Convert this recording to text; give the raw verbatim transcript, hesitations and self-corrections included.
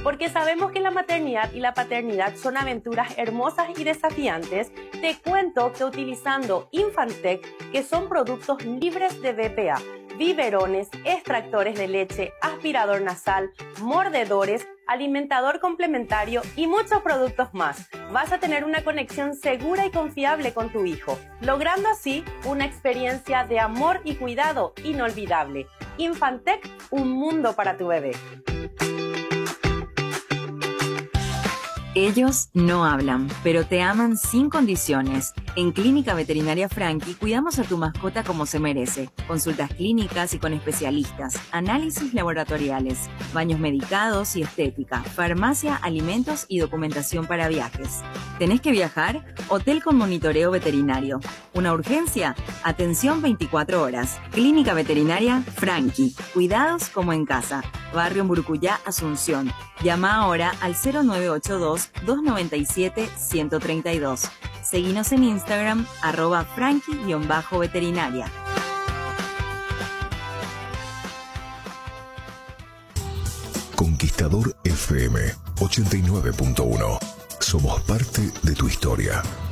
Porque sabemos que la maternidad y la paternidad son aventuras hermosas y desafiantes, te cuento que utilizando Infantec, que son productos libres de B P A, biberones, extractores de leche, aspirador nasal, mordedores, alimentador complementario y muchos productos más, vas a tener una conexión segura y confiable con tu hijo, logrando así una experiencia de amor y cuidado inolvidable. Infantec, un mundo para tu bebé. Ellos no hablan, pero te aman sin condiciones. En Clínica Veterinaria Franchi cuidamos a tu mascota como se merece. Consultas clínicas y con especialistas, análisis laboratoriales, baños medicados y estética, farmacia, alimentos y documentación para viajes. ¿Tenés que viajar? Hotel con monitoreo veterinario. ¿Una urgencia? Atención veinticuatro horas. Clínica Veterinaria Franchi. Cuidados como en casa. Barrio Mburucuyá, Asunción. Llama ahora al cero nueve ocho dos, dos nueve siete, uno tres dos. Seguinos en Instagram, arroba franchi-veterinaria. Conquistador F M ochenta y nueve punto uno. Somos parte de tu historia.